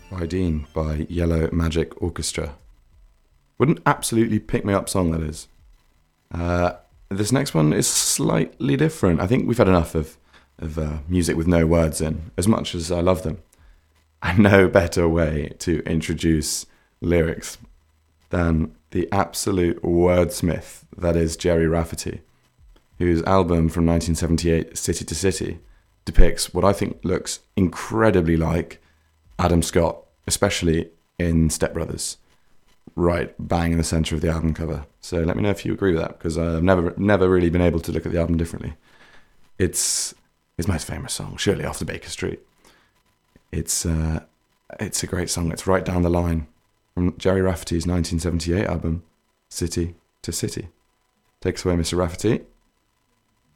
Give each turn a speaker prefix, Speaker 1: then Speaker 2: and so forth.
Speaker 1: by Dean by Yellow Magic Orchestra. What an absolutely pick-me-up song that is. This next one is slightly different. I think we've had enough of music with no words in, as much as I love them. And no better way to introduce lyrics than the absolute wordsmith that is Gerry Rafferty, whose album from 1978, City to City, depicts what I think looks incredibly like Adam Scott, especially in Step Brothers, right bang in the centre of the album cover. So let me know if you agree with that, because I've never really been able to look at the album differently. It's his most famous song, surely After Baker Street. It's a great song. It's right down the line from Gerry Rafferty's 1978 album, City to City. Take us away, Mr. Rafferty.